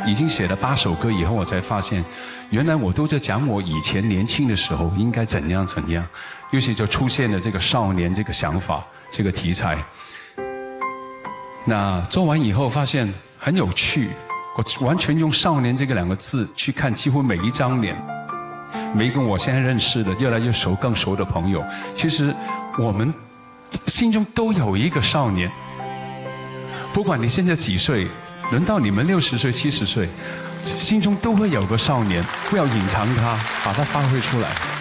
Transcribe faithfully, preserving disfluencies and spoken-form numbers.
已经写了八首歌以后，我才发现，原来我都在讲我以前年轻的时候应该怎样怎样，于是就出现了这个少年这个想法，这个题材。那做完以后发现很有趣，我完全用少年这个两个字去看几乎每一张脸，每一个我现在认识的越来越熟更熟的朋友，其实我们心中都有一个少年，不管你现在几岁，轮到你们六十岁七十岁，心中都会有个少年，不要隐藏它，把它发挥出来。